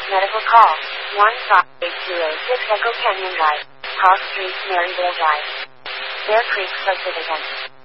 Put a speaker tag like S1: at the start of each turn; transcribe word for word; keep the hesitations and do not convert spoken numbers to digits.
S1: Medical call. one five eight two zero six Echo Canyon Drive. Cross Street, Maryville Drive. Bear Creek Subdivision.